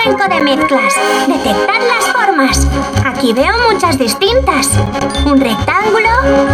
cuenco de mezclas. Detectad las formas. Aquí veo muchas distintas. Un rectángulo,